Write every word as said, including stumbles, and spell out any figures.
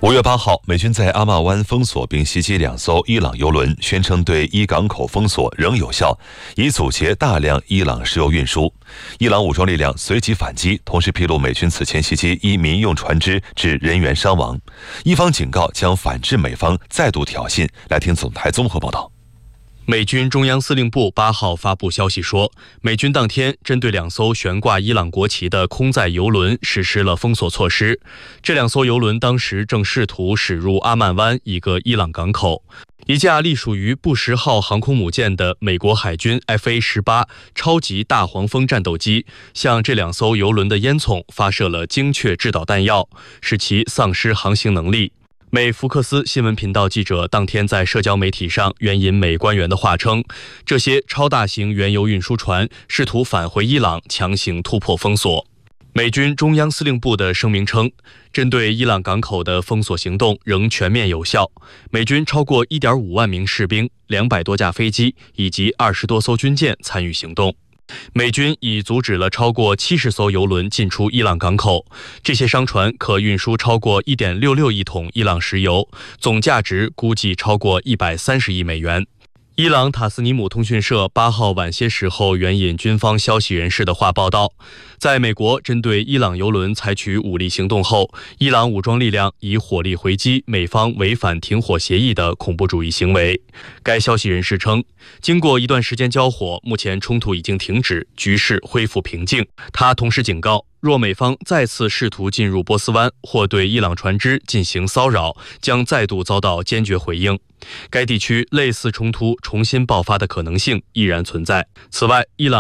五月八号，美军在阿曼湾封锁并袭击两艘伊朗油轮，宣称对伊港口封锁仍有效，以阻截大量伊朗石油运输。伊朗武装力量随即反击，同时披露美军此前袭击一民用船只，致人员伤亡。伊方警告将反制美方再度挑衅。来听总台综合报道。 美军中央司令部八号发布消息说，美军当天针对两艘悬挂伊朗国旗的空载油轮实施了封锁措施。这两艘油轮当时正试图驶入阿曼湾一个伊朗港口。一架隶属于布什号航空母舰的美国海军 F A 十八 超级大黄蜂战斗机向这两艘油轮的烟囱发射了精确制导弹药，使其丧失航行能力。美福克斯新闻频道记者当天在社交媒体上援引美官员的话称，这些超大型原油运输船试图返回伊朗，强行突破封锁。美军中央司令部的声明称，针对伊朗港口的封锁行动仍全面有效，美军超过 一点五万名士兵、两百多架飞机以及二十多艘军舰参与行动。美军已阻止了超过七十艘油轮进出伊朗港口，这些商船可运输超过 一点六六亿桶伊朗石油，总价值估计超过一百三十亿美元。伊朗塔斯尼姆通讯社八号晚些时候援引军方消息人士的话报道，在美国针对伊朗油轮采取武力行动后，伊朗武装力量以火力回击美方违反停火协议的恐怖主义行为。该消息人士称，经过一段时间交火，目前冲突已经停止，局势恢复平静。他同时警告，若美方再次试图进入波斯湾或对伊朗船只进行骚扰，将再度遭到坚决回应。该地区类似冲突重新爆发的可能性依然存在。此外，伊朗